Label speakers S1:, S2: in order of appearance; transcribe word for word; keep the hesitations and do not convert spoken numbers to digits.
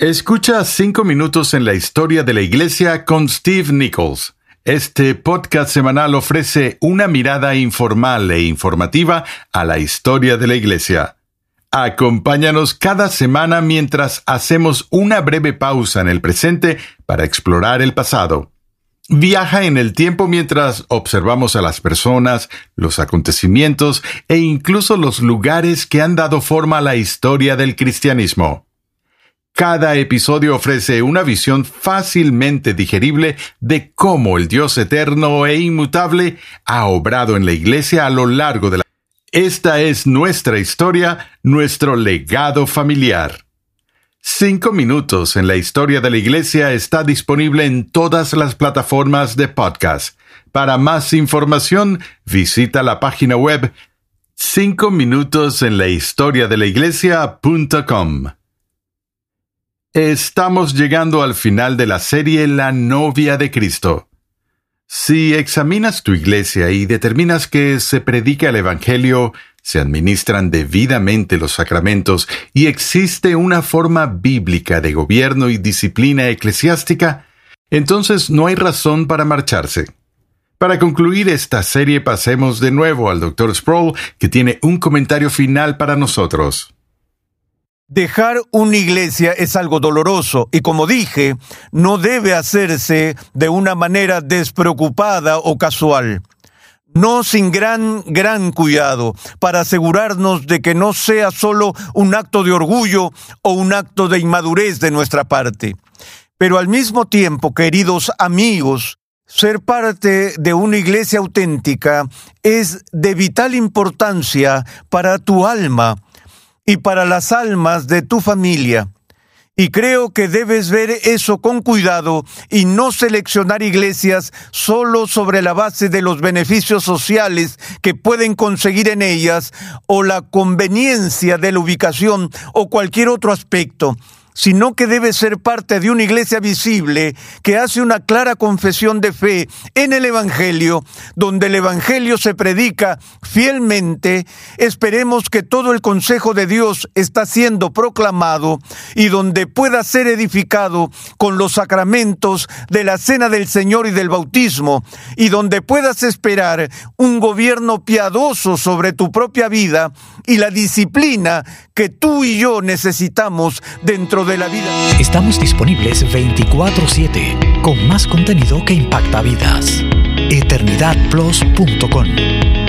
S1: Escucha cinco minutos en la historia de la Iglesia con Steve Nichols. Este podcast semanal ofrece una mirada informal e informativa a la historia de la Iglesia. Acompáñanos cada semana mientras hacemos una breve pausa en el presente para explorar el pasado. Viaja en el tiempo mientras observamos a las personas, los acontecimientos e incluso los lugares que han dado forma a la historia del cristianismo. Cada episodio ofrece una visión fácilmente digerible de cómo el Dios eterno e inmutable ha obrado en la Iglesia a lo largo de la... Esta es nuestra historia, nuestro legado familiar. Cinco minutos en la historia de la Iglesia está disponible en todas las plataformas de podcast. Para más información, visita la página web cinco minutos en la historia de la iglesia punto com. Estamos llegando al final de la serie La novia de Cristo. Si examinas tu iglesia y determinas que se predica el Evangelio, se administran debidamente los sacramentos y existe una forma bíblica de gobierno y disciplina eclesiástica, entonces no hay razón para marcharse. Para concluir esta serie, pasemos de nuevo al doctor Sproul, que tiene un comentario final para nosotros.
S2: Dejar una iglesia es algo doloroso y, como dije, no debe hacerse de una manera despreocupada o casual. No sin gran, gran cuidado, para asegurarnos de que no sea solo un acto de orgullo o un acto de inmadurez de nuestra parte. Pero al mismo tiempo, queridos amigos, ser parte de una iglesia auténtica es de vital importancia para tu alma y para las almas de tu familia. Y creo que debes ver eso con cuidado y no seleccionar iglesias solo sobre la base de los beneficios sociales que pueden conseguir en ellas o la conveniencia de la ubicación o cualquier otro aspecto, sino que debe ser parte de una iglesia visible que hace una clara confesión de fe en el Evangelio, donde el Evangelio se predica fielmente. Esperemos que todo el consejo de Dios está siendo proclamado y donde pueda ser edificado con los sacramentos de la Cena del Señor y del bautismo, y donde puedas esperar un gobierno piadoso sobre tu propia vida y la disciplina que tú y yo necesitamos dentro de la vida.
S3: Estamos disponibles veinticuatro siete con más contenido que impacta vidas. eternidad plus punto com